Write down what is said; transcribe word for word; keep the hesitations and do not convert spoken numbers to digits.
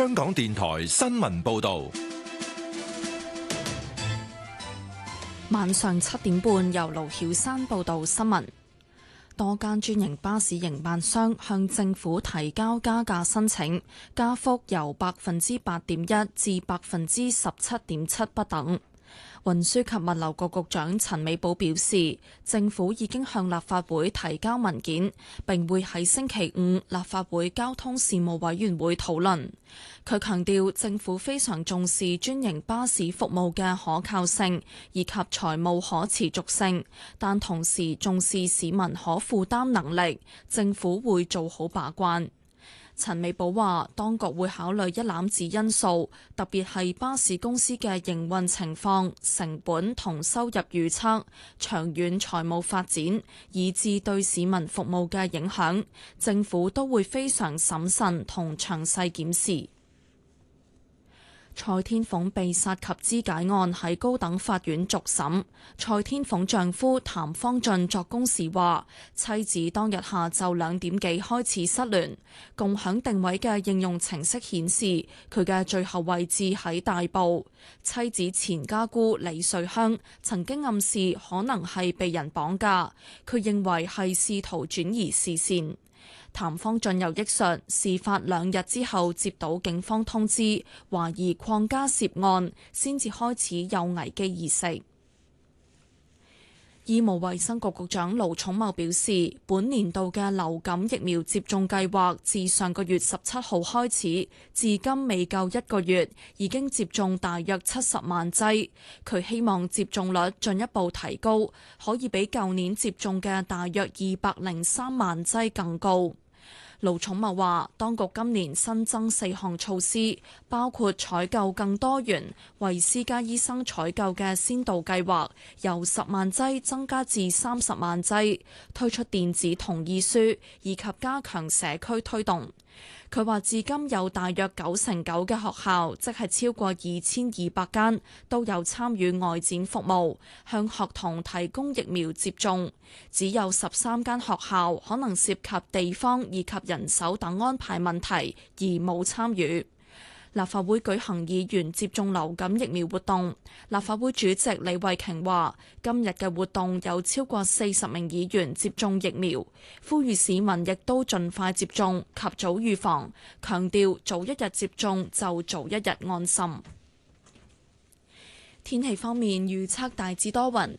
香港電台新聞報道。 晚上七點半，由盧曉山報道新聞。多間專營巴士營辦商向政府提交加價申請，加幅由百分之八點一至百分之十七點七不等。運輸及物流局局長陳美寶表示，政府已經向立法會提交文件，並會喺星期五立法會交通事務委員會討論。佢強調，政府非常重視專營巴士服務嘅可靠性以及財務可持續性，但同時重視市民可負擔能力，政府會做好把關。陳美寶話，當局會考慮一攬子因素，特別係巴士公司嘅營運情況、成本同收入預測、長遠財務發展，以至對市民服務嘅影響，政府都會非常審慎同詳細檢視。蔡天鳳被殺及肢解案喺高等法院續審，蔡天鳳丈夫譚方俊作供時話，妻子當日下晝兩點幾開始失聯，共享定位嘅應用程式顯示佢嘅最後位置喺大埔。妻子前家姑李瑞香曾經暗示可能係被人綁架，佢認為係試圖轉移視線。譚方俊又憶述，事發兩日之後接到警方通知，懷疑鄺家涉案，先至開始有危機意識。醫務衛生局局長盧寵茂表示，本年度嘅流感疫苗接種計劃自上個月十七號開始，至今未夠一個月，已經接種大約七十萬劑。佢希望接種率進一步提高，可以比舊年接種嘅大約二百零三萬劑更高。盧寵茂話，當局今年新增四項措施，包括採購更多元為私家醫生採購嘅先導計劃，由十萬劑增加至三十萬劑，推出電子同意書，以及加強社區推動。佢話至今有大約九成九嘅學校，即係超過二千二百間，都有參與外展服務，向學童提供疫苗接種。只有十三間學校可能涉及地方以及人手等安排問題，而冇參與。立法會舉行議員接種流感疫苗活動，立法會主席李慧瓊話：今日嘅活動有超過四十名議員接種疫苗，呼籲市民亦都盡快接種，及早預防，強調早一日接種就早一日安心。天氣方面預測大致多雲，